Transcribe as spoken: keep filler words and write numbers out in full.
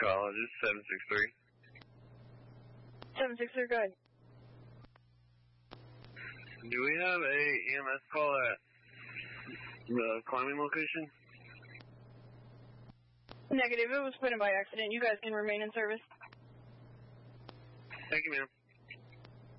College is seven six three. seven six three, go ahead. Do we have a E M S call at the climbing location? Negative, it was put in by accident. You guys can remain in service. Thank you, ma'am.